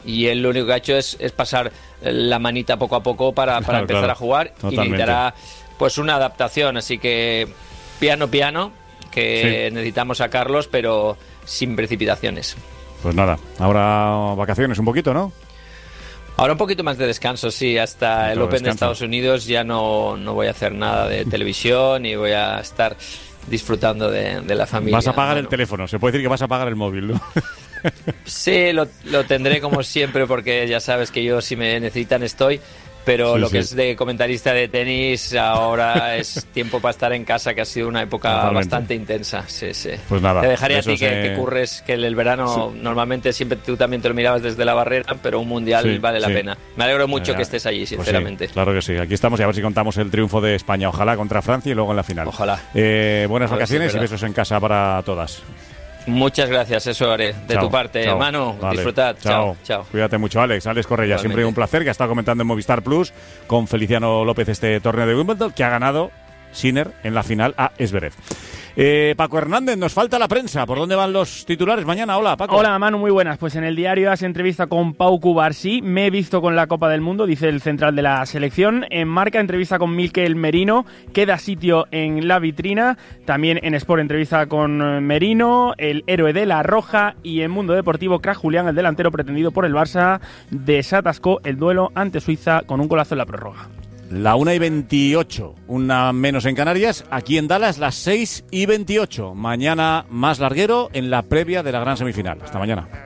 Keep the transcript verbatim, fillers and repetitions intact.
y él lo único que ha hecho es, es pasar la manita poco a poco para, para Claro, empezar claro. a jugar. Totalmente. Y necesitará pues una adaptación, así que piano piano, que Sí. necesitamos sacarlos, pero sin precipitaciones. Pues nada, ahora vacaciones un poquito, ¿no? Ahora un poquito más de descanso, sí, hasta el Otro Open descanso. de Estados Unidos ya no, no voy a hacer nada de televisión y voy a estar disfrutando de, de la familia. Vas a apagar Bueno, el teléfono, se puede decir que vas a apagar el móvil, ¿no? Sí, lo, lo tendré como siempre porque ya sabes que yo si me necesitan estoy, pero Sí, lo sí. que es de comentarista de tenis ahora es tiempo para estar en casa, que ha sido una época Totalmente. bastante intensa. Sí, sí. Pues nada, Te dejaría a eso ti que, se- que curres, que el, el verano normalmente siempre tú también te lo mirabas desde la barrera, pero un mundial Sí, vale la sí. pena. Me alegro mucho Ya, que estés allí, pues sí, sinceramente. claro que sí, aquí estamos y a ver si contamos el triunfo de España, ojalá contra Francia y luego en la final. Ojalá. Eh, buenas A ver si es vacaciones y verdad. besos en casa para todas. Muchas gracias, eso haré. De Chao, tu parte, chao. Manu, Vale, disfrutad. Chao, chao. Cuídate mucho, Alex. Alex Correia, Igualmente. siempre un placer, que ha estado comentando en Movistar Plus con Feliciano López este torneo de Wimbledon, que ha ganado Sinner en la final a Zverev. Eh, Paco Hernández, nos falta la prensa. ¿Por dónde van los titulares mañana? Hola, Paco. Hola, Manu, muy buenas. Pues en el diario hace entrevista con Pau Cubarsí. Me he visto con la Copa del Mundo, dice el central de la selección. En Marca, entrevista con Mikel Merino. Queda sitio en la vitrina. También en Sport, entrevista con eh, Merino, el héroe de la Roja. Y en Mundo Deportivo, Crack Julián, el delantero pretendido por el Barça, desatascó el duelo ante Suiza con un golazo en la prórroga. La una y veintiocho, una menos en Canarias. Aquí en Dallas, las seis y veintiocho. Mañana más larguero en la previa de la gran semifinal. Hasta mañana.